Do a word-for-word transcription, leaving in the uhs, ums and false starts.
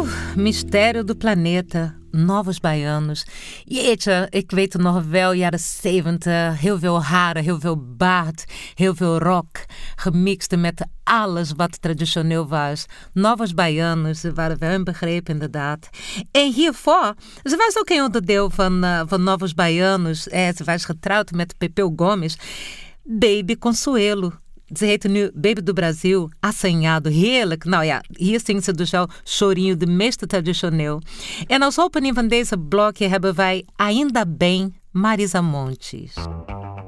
mistério do planeta, Novos Baianos. Jeetje, ik weet het nog wel, jaren zeventig, heel veel haren, heel veel baard, heel veel rock, gemixt met alles wat traditioneel was. Novos Baianos, ze waren wel een begrip inderdaad. En hiervoor, ze was ook een onderdeel van, uh, van Novos Baianos. Eh, ze was getrouwd met Pepeu Gomes. Baby Consuelo. Ze heette nu Baby do Brasil, assanhado, heerlijk. Nou ja, hier zingt ze dus al chorinho, de meest traditioneel. En als opening van deze blokje hebben wij Ainda Bem, Marisa Montes.